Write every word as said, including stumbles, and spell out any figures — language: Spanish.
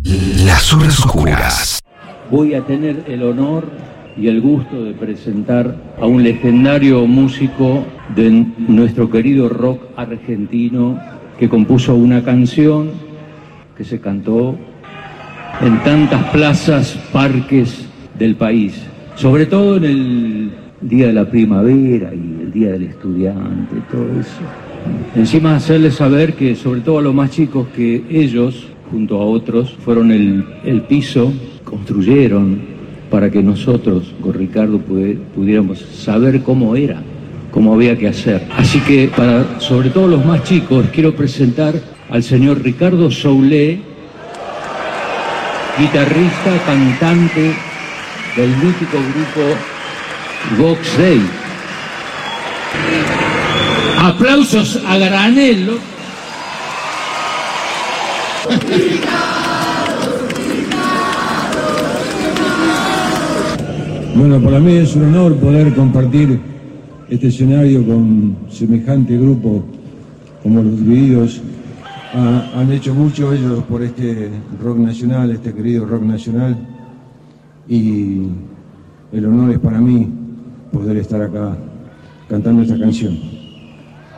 Las Horas Oscuras. Voy a tener el honor y el gusto de presentar a un legendario músico de nuestro querido rock argentino que compuso una canción que se cantó en tantas plazas, parques del país, sobre todo en el Día de la Primavera y el Día del Estudiante, todo eso. Encima hacerles saber que, sobre todo a los más chicos, que ellos, junto a otros, fueron el, el piso, construyeron para que nosotros, con Ricardo, pudiéramos saber cómo era, cómo había que hacer. Así que, para sobre todo los más chicos, quiero presentar al señor Ricardo Soule, guitarrista, cantante del mítico grupo Vox Day. Aplausos a granelo. Bueno, para mí es un honor poder compartir este escenario con semejante grupo como los Divididos. Ha, han hecho mucho ellos por este rock nacional, este querido rock nacional, y el honor es para mí poder estar acá cantando esta canción.